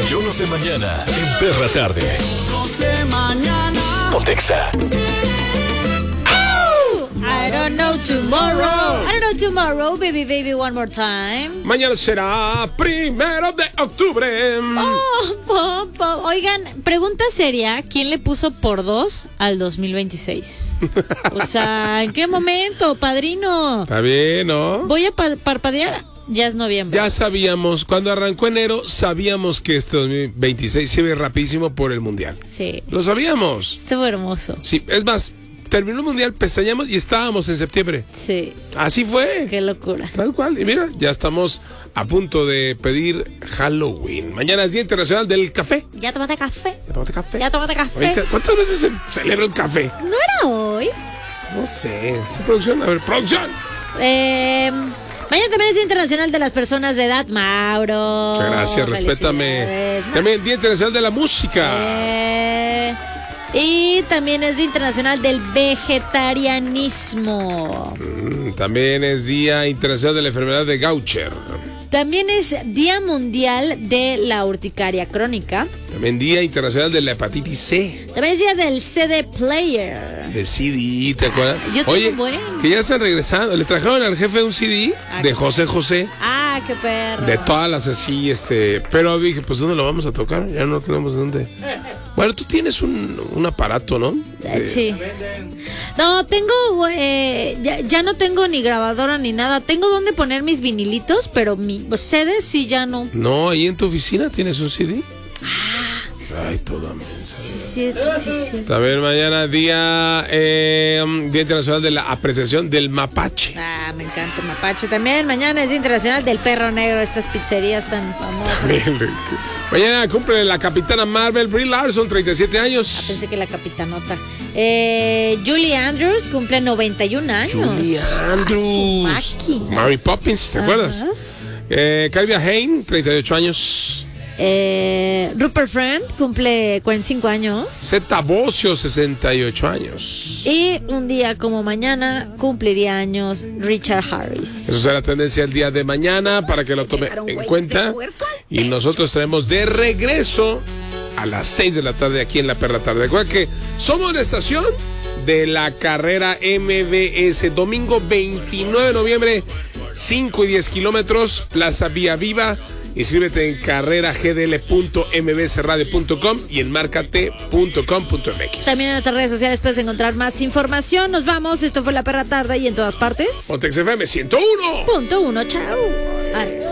Yo no sé mañana en Perra Tarde. No sé mañana. Pontexa. I don't know tomorrow. I don't know tomorrow, baby, baby, one more time. Mañana será 1 de octubre. Oigan, pregunta seria, ¿quién le puso por 2 al 2026? O sea, ¿en qué momento, padrino? Está bien, ¿no? Voy a parpadear. Ya es noviembre. Ya sabíamos, cuando arrancó enero, sabíamos que este 2026 se ve rapidísimo por el Mundial. Sí. Lo sabíamos. Estuvo hermoso. Sí, es más, terminó el Mundial, pestañamos y estábamos en septiembre. Sí. Así fue. Qué locura. Tal cual. Y mira, ya estamos a punto de pedir Halloween. Mañana es Día Internacional del Café. ¿Ya tomaste café? ¿Ya tomaste café? ¿Ya tomaste café? Oye, ¿cuántas veces se celebra el café? ¿No era hoy? No sé. ¿Sí, producción? A ver, producción. Mañana también es Día Internacional de las Personas de Edad, Mauro. Muchas gracias, respétame. Felicidades. También Día Internacional de la Música. Y también es Día Internacional del Vegetarianismo. También es Día Internacional de la Enfermedad de Gaucher. También es Día Mundial de la Urticaria Crónica. También Día Internacional de la Hepatitis C. También es Día del CD Player. El CD, ¿te acuerdas? Yo tengo Oye, un buen. que ya están regresando. Le trajeron al jefe un CD de José José. Ah, qué perro. De todas las así, pero dije, pues ¿dónde lo vamos a tocar? Ya no tenemos dónde. Bueno, tú tienes un aparato, ¿no? Sí. No, tengo, ya no tengo ni grabadora ni nada. Tengo donde poner mis vinilitos, pero mi CDs sí ya no. No, ahí en tu oficina tienes un CD. Ay, toda mensa. Sí. A ver, mañana Día Internacional de la Apreciación del Mapache. Ah, me encanta el mapache también. Mañana es Día Internacional del Perro Negro, estas pizzerías tan famosas. Mañana cumple la capitana Marvel, Brie Larson, 37 años. Pensé que la capitanota. Julie Andrews cumple 91 años. Julie Andrews. A su máquina. Mary Poppins, ¿te acuerdas? Calvia Hain, 38 años. Rupert Friend cumple 45 años. Zeta Bocio, 68 años. Y un día como mañana cumpliría años Richard Harris. Eso será tendencia el día de mañana para que lo tome en cuenta. Y nosotros estaremos de regreso a las 6 de la tarde aquí en La Perra Tarde. Recuerda que somos la estación de la carrera MBS. Domingo 29 de noviembre, 5 y 10 kilómetros, Plaza Vía Viva. Inscríbete en carreragdl.mbsradio.com y en marcate.com.mx. También en nuestras redes sociales puedes encontrar más información. Nos vamos. Esto fue La Perra Tarde y en todas partes. Pontex FM 101.1. Chao. Ay.